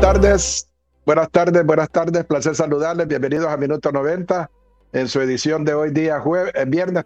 buenas tardes, placer saludarles, bienvenidos a Minuto 90 en su edición de hoy día viernes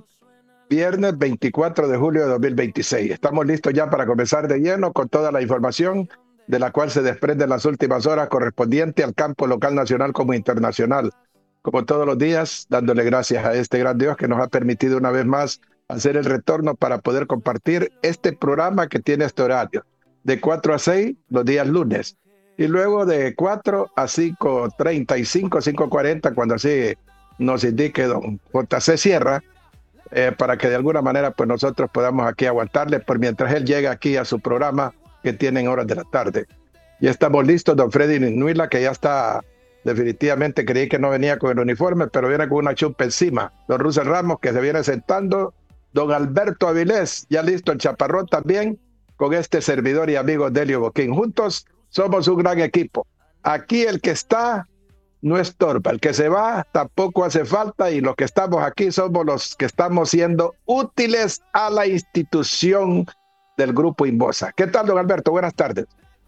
24 de julio de 2026. Estamos listos ya para comenzar de lleno con toda la información de la cual se desprende en las últimas horas correspondiente al campo local, nacional como internacional. Como todos los días, dándole gracias a este gran Dios que nos ha permitido una vez más hacer el retorno para poder compartir este programa que tiene este horario, de 4 a 6 los días lunes, y luego de 4 a 5:35, 5:40, cuando así nos indique don JC Sierra, para que de alguna manera pues nosotros podamos aquí aguantarle por mientras él llega aquí a su programa que tiene en horas de la tarde. Ya estamos listos, don Freddy Nuila, que ya está, definitivamente creí que no venía con el uniforme, pero viene con una chupa encima. Don Russell Ramos, que se viene sentando. Don Alberto Avilés, ya listo el chaparrón también, con este servidor y amigo Delio Boquín. Juntos somos un gran equipo. Aquí el que está no estorba, el que se va tampoco hace falta, y los que estamos aquí somos los que estamos siendo útiles a la institución del Grupo Inbosa. ¿Qué tal, don Alberto? Buenas tardes.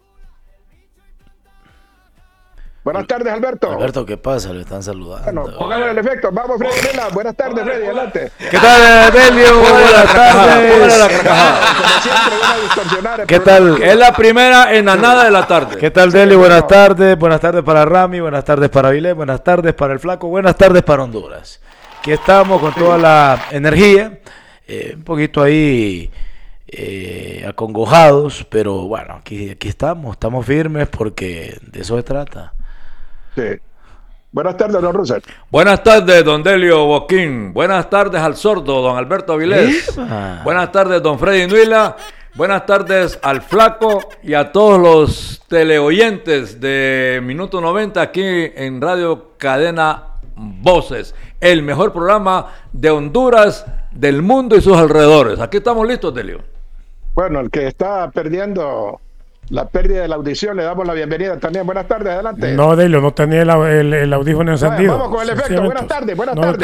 Buenas tardes, Alberto. Alberto, ¿qué pasa? Le están saludando. Bueno, póngale el efecto. Vamos, Freddy Vela. Buenas tardes, Freddy. Adelante. ¿Qué tal, Delio? Buenas tardes. Como siempre, una distorsionar. ¿Qué tal? Es la primera enanada de la tarde. ¿Qué tal, Delio? Buenas tardes. Buenas tardes para Rami. Buenas tardes para Avilés. Buenas tardes para el Flaco. Buenas tardes para Honduras. Aquí estamos con toda la energía. Un poquito ahí acongojados, pero bueno, aquí estamos firmes porque de eso se trata. Sí. Buenas tardes, don Russell. Buenas tardes, don Delio Boquín. Buenas tardes al sordo, don Alberto Avilés. Buenas tardes, don Freddy Nuila. Buenas tardes al Flaco y a todos los teleoyentes de Minuto 90 aquí en Radio Cadena Voces, el mejor programa de Honduras, del mundo y sus alrededores. Aquí estamos listos, Delio. Bueno, el que está perdiendo la pérdida de la audición, le damos la bienvenida también. Buenas tardes, adelante. No, Delio, no tenía el audífono encendido. Vamos con el efecto. Buenas tardes.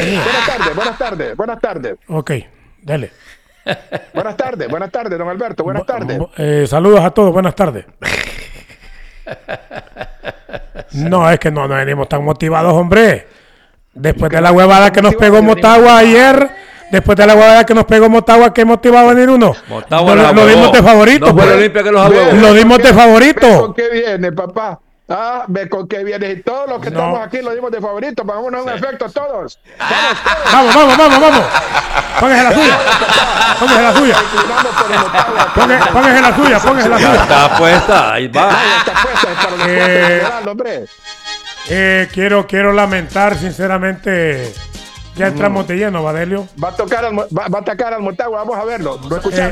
Ok, dale. Buenas tardes, don Alberto. Buenas tardes. Saludos a todos, buenas tardes. No, es que no venimos tan motivados, hombre. Después de la huevada que nos pegó Motagua ayer... Después de la huevada que nos pegó Motagua, ¿qué motiva a venir uno? Motagua lo dimos de favorito. No fue la Olimpia que los huevó. Lo dimos de favorito. Ve con qué viene, papá. Ve con qué viene. Y todos los que estamos aquí lo dimos de favorito. Vámonos a un efecto todos. Vamos. Póngase la suya. Ya está puesta, ahí va. Quiero lamentar, sinceramente... Ya entramos de lleno, Vadelio. Va a atacar al Motagua, vamos a verlo. Lo escuchamos.